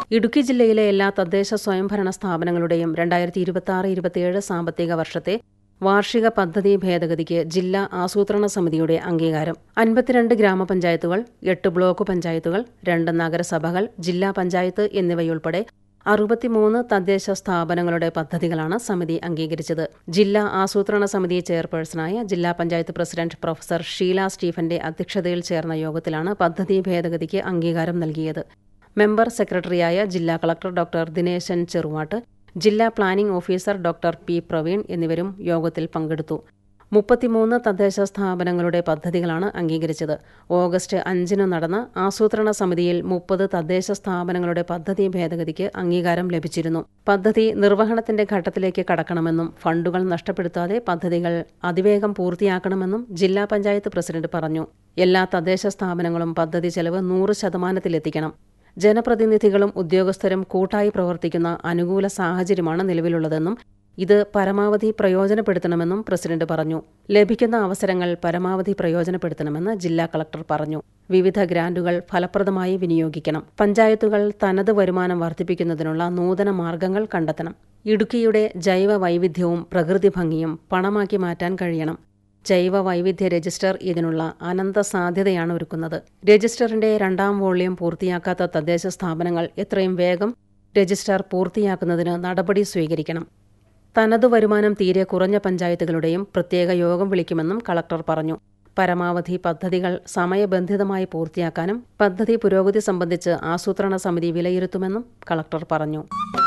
ഇടുക്കി ജില്ലയിലെ എല്ലാ തദ്ദേശ സ്വയംഭരണ സ്ഥാപനങ്ങളുടെയും 2026-27 സാമ്പത്തിക വർഷത്തെ വാർഷിക പദ്ധതി ഭേദഗതിക്ക് ജില്ലാ ആസൂത്രണ സമിതിയുടെ അംഗീകാരം. 52 ഗ്രാമപഞ്ചായത്തുകൾ, 8 ബ്ലോക്ക് പഞ്ചായത്തുകൾ, 2 നഗരസഭകൾ, ജില്ലാ പഞ്ചായത്ത് എന്നിവയുൾപ്പെടെ 63 തദ്ദേശ സ്ഥാപനങ്ങളുടെ പദ്ധതികളാണ് സമിതി അംഗീകരിച്ചത്. ജില്ലാ ആസൂത്രണ സമിതി ചെയർപേഴ്സണായ ജില്ലാ പഞ്ചായത്ത് പ്രസിഡന്റ് പ്രൊഫസർ ഷീല സ്റ്റീഫന്റെ അധ്യക്ഷതയിൽ ചേർന്ന യോഗത്തിലാണ് പദ്ധതി ഭേദഗതിക്ക് അംഗീകാരം നൽകിയത്. മെമ്പർ സെക്രട്ടറിയായ ജില്ലാ കളക്ടർ ഡോക്ടർ ദിനേശൻ ചെറുവാട്ട്, ജില്ലാ planning officer doctor P Praveen എന്നിവരും യോഗത്തിൽ പങ്കെടുത്തു. 33 തദ്ദേശ സ്ഥാപനങ്ങളുടെ പദ്ധതികളാണ് അംഗീകരിച്ചത്. ഓഗസ്റ്റ് 5 നടന്ന ആസൂത്രണ സമിതിയിൽ 30 തദ്ദേശ സ്ഥാപനങ്ങളുടെ പദ്ധതി ഭേദഗതിക്ക് അംഗീകാരം ലഭിച്ചിരുന്നു. പദ്ധതി നിർവഹണത്തിന്റെ ഘട്ടത്തിലേക്ക് കടക്കണമെന്നും ഫണ്ടുകൾ നഷ്ടപ്പെടുത്താതെ പദ്ധതികൾ അതിവേഗം പൂർത്തിയാക്കണമെന്നും ജില്ലാ പഞ്ചായത്ത് പ്രസിഡന്റ് പറഞ്ഞു. എല്ലാ തദ്ദേശ സ്ഥാപനങ്ങളും പദ്ധതി ചെലവ് 100%-ലെത്തിക്കണം. ജനപ്രതിനിധികളും ഉദ്യോഗസ്ഥരും കൂട്ടായി പ്രവർത്തിക്കുന്ന അനുകൂല സാഹചര്യമാണ് നിലവിലുള്ളതെന്നും ഇത് പരമാവധി പ്രയോജനപ്പെടുത്തണമെന്നും പ്രസിഡന്റ് പറഞ്ഞു. ലഭിക്കുന്ന അവസരങ്ങൾ പരമാവധി പ്രയോജനപ്പെടുത്തണമെന്ന് ജില്ലാ കളക്ടർ പറഞ്ഞു. വിവിധ ഗ്രാന്റുകൾ ഫലപ്രദമായി വിനിയോഗിക്കണം. പഞ്ചായത്തുകൾ തനത് വരുമാനം വർദ്ധിപ്പിക്കുന്നതിനുള്ള നൂതന മാർഗങ്ങൾ കണ്ടെത്തണം. ഇടുക്കിയുടെ ജൈവ വൈവിധ്യവും പ്രകൃതി ഭംഗിയും പണമാക്കി മാറ്റാൻ കഴിയണം. ജൈവ വൈവിധ്യ രജിസ്റ്റർ ഇതിനുള്ള അനന്ത സാധ്യതയാണ് ഒരുക്കുന്നത്. രജിസ്റ്ററിന്റെ 2ാം വോള്യം പൂർത്തിയാക്കാത്ത തദ്ദേശ സ്ഥാപനങ്ങൾ എത്രയും വേഗം രജിസ്റ്റർ പൂർത്തിയാക്കുന്നതിന് നടപടി സ്വീകരിക്കണം. തനതു വരുമാനം തീരെ കുറഞ്ഞ പഞ്ചായത്തുകളുടെയും പ്രത്യേക യോഗം വിളിക്കുമെന്നും കളക്ടർ പറഞ്ഞു. പരമാവധി പദ്ധതികൾ സമയബന്ധിതമായി പൂർത്തിയാക്കാനും പദ്ധതി പുരോഗതി സംബന്ധിച്ച് ആസൂത്രണ സമിതി വിലയിരുത്തുമെന്നും കളക്ടർ പറഞ്ഞു.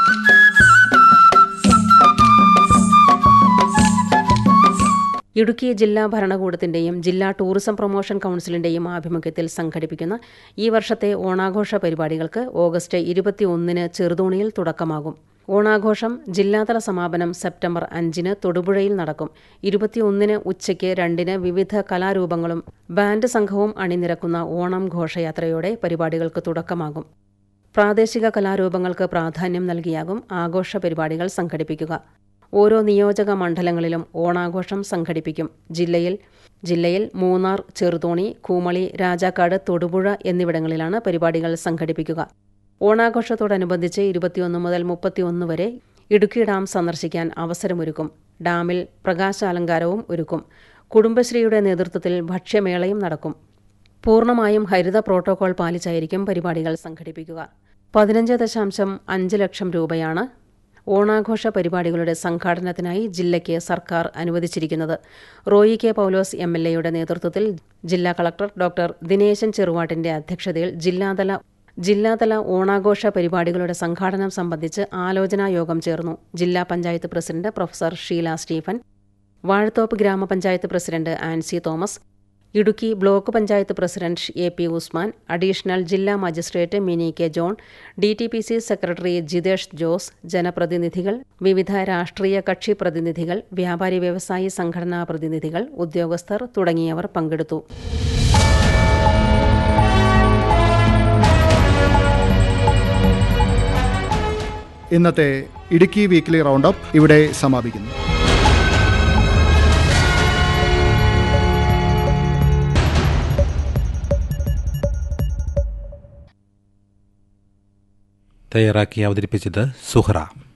ഇടുക്കി ജില്ലാ ഭരണകൂടത്തിന്റെയും ജില്ലാ ടൂറിസം പ്രൊമോഷൻ കൌൺസിലിന്റെയും ആഭിമുഖ്യത്തിൽ സംഘടിപ്പിക്കുന്ന ഈ വർഷത്തെ ഓണാഘോഷ പരിപാടികൾക്ക് ഓഗസ്റ്റ് 21 ചെറുതോണിയിൽ തുടക്കമാകും. ഓണാഘോഷം ജില്ലാതല സമാപനം സെപ്റ്റംബർ 5 തൊടുപുഴയിൽ നടക്കും. 21 ഉച്ചയ്ക്ക് 2 വിവിധ കലാരൂപങ്ങളും ബാൻഡ് സംഘവും അണിനിരക്കുന്ന ഓണം ഘോഷയാത്രയോടെ പരിപാടികൾക്ക് തുടക്കമാകും. പ്രാദേശിക കലാരൂപങ്ങൾക്ക് പ്രാധാന്യം നൽകിയാകും ആഘോഷ പരിപാടികൾ സംഘടിപ്പിക്കുക. ഓരോ നിയോജക മണ്ഡലങ്ങളിലും ഓണാഘോഷം സംഘടിപ്പിക്കും. ജില്ലയിൽ മൂന്നാർ, ചെറുതോണി, കൂമളി, രാജാക്കാട്, തൊടുപുഴ എന്നിവിടങ്ങളിലാണ് പരിപാടികൾ സംഘടിപ്പിക്കുക. ഓണാഘോഷത്തോടനുബന്ധിച്ച് 21 മുതൽ 31 വരെ ഇടുക്കി ഡാം സന്ദർശിക്കാൻ അവസരമൊരുക്കും. ഡാമിൽ പ്രകാശാലങ്കാരവും ഒരുക്കും. കുടുംബശ്രീയുടെ നേതൃത്വത്തിൽ ഭക്ഷ്യമേളയും നടക്കും. പൂർണ്ണമായും ഹരിത പ്രോട്ടോകോൾ പാലിച്ചായിരിക്കും പരിപാടികൾ സംഘടിപ്പിക്കുക. 15.5 ലക്ഷം രൂപയാണ് ഓണാഘോഷ പരിപാടികളുടെ സംഘാടനത്തിനായി ജില്ലയ്ക്ക് സർക്കാർ അനുവദിച്ചിരിക്കുന്നത്. റോയി കെ പൗലോസ് MLA നേതൃത്വത്തിൽ ജില്ലാ കളക്ടർ ഡോക്ടർ ദിനേശൻ ചെറുവാട്ടിന്റെ അധ്യക്ഷതയിൽ ജില്ലാതല ഓണാഘോഷ പരിപാടികളുടെ സംഘാടനം സംബന്ധിച്ച് ആലോചനാ യോഗം ചേർന്നു. ജില്ലാ panchayat president professor Sheela Stephen, Vazhathope ഗ്രാമപഞ്ചായത്ത് president Ancy Thomas, Idukki block panchayat president AP Usman, additional ജില്ലാ magistrate mini K John, DTPC secretary Jithesh Jose, ജനപ്രതിനിധികൾ, വിവിധ രാഷ്ട്രീയ കക്ഷി പ്രതിനിധികൾ, വ്യാപാരി വ്യവസായി സംഘടനാ പ്രതിനിധികൾ, ഉദ്യോഗസ്ഥർ തുടങ്ങിയവർ പങ്കെടുത്തു. ഇന്നത്തെ ഇടുക്കി വീക്ക്ലി റൗണ്ടപ്പ് ഇവിടെ സമാപിക്കുന്നു. തയ്യാറാക്കി അവതരിപ്പിച്ചത് സുഹറ.